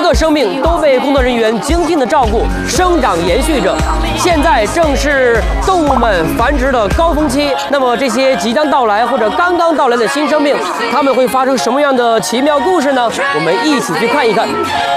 个生命都被工作人员精心的照顾，生长延续着。现在正是动物们繁殖的高峰期。那么这些即将到来或者刚刚到来的新生命，它们会发生什么样的奇妙故事呢？我们一起去看一看。